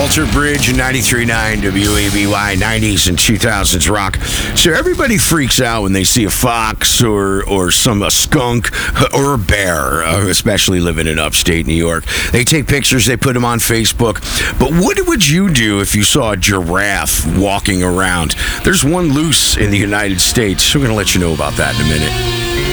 Alter Bridge and 93.9 WABY, 90s and 2000s rock. So everybody freaks out when they see a fox or a skunk or a bear, especially living in upstate New York. They take pictures, they put them on Facebook. But what would you do if you saw a giraffe walking around? There's one loose in the United States. We're going to let you know about that in a minute.